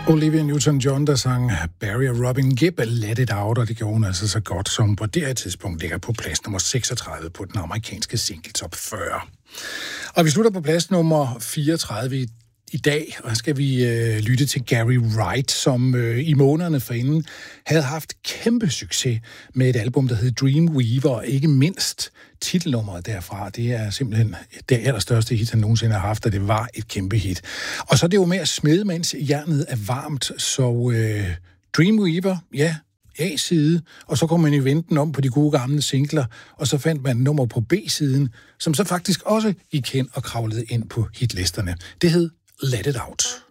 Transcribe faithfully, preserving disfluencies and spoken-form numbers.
Olivia Newton-John, der sang Barry og Robin Gibb, Let It Out, og det gjorde hun altså så godt, som på det her tidspunkt ligger på plads nummer seksogtredive på den amerikanske single top fyrre. Og vi slutter på plads nummer fireogtredive i, i dag, og her skal vi øh, lytte til Gary Wright, som øh, i månederne forinden havde haft kæmpe succes med et album, der hed Dreamweaver, og ikke mindst titelnummeret derfra. Det er simpelthen det allerstørste hit, han nogensinde har haft, og det var et kæmpe hit. Og så er det jo med at smede, mens jernet er varmt, så øh, Dreamweaver, ja, A-side, og så kom man i venten om på de gode gamle singler, og så fandt man nummer på B-siden, som så faktisk også gik hen og kravlede ind på hitlisterne. Det hed Let It Out.